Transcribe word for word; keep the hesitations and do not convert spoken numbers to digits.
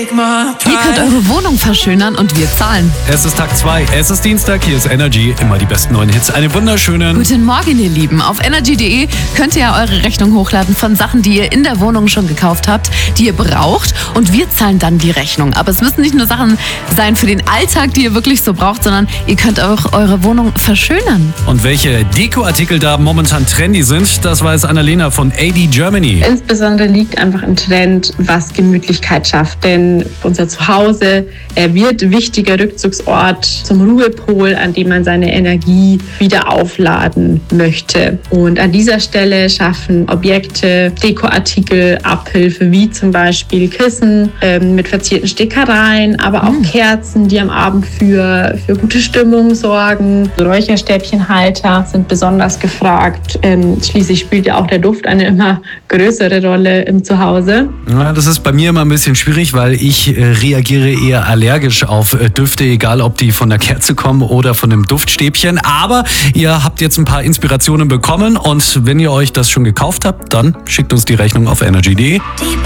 Ihr könnt eure Wohnung verschönern und wir zahlen. Es ist Tag zwei, es ist Dienstag, hier ist Energy, immer die besten neuen Hits. Einen wunderschönen Guten Morgen, ihr Lieben. Auf energy punkt de könnt ihr ja eure Rechnung hochladen von Sachen, die ihr in der Wohnung schon gekauft habt, die ihr braucht, und wir zahlen dann die Rechnung. Aber es müssen nicht nur Sachen sein für den Alltag, die ihr wirklich so braucht, sondern ihr könnt auch eure Wohnung verschönern. Und welche Dekoartikel da momentan trendy sind, das weiß Annalena von A D Germany. Insbesondere liegt einfach ein Trend, was Gemütlichkeit schafft. Denn unser Zuhause, er wird wichtiger Rückzugsort zum Ruhepol, an dem man seine Energie wieder aufladen möchte. Und an dieser Stelle schaffen Objekte, Dekoartikel Abhilfe, wie zum Beispiel Kissen ähm, mit verzierten Stickereien, aber auch mhm. Kerzen, die am Abend für, für gute Stimmung sorgen. Räucherstäbchenhalter sind besonders gefragt. Ähm, schließlich spielt ja auch der Duft eine immer größere Rolle im Zuhause. Ja, das ist bei mir immer ein bisschen schwierig, weil ich äh, reagiere eher allergisch auf äh, Düfte, egal ob die von der Kerze kommen oder von einem Duftstäbchen. Aber ihr habt jetzt ein paar Inspirationen bekommen, und wenn ihr euch das schon gekauft habt, dann schickt uns die Rechnung auf energy punkt de.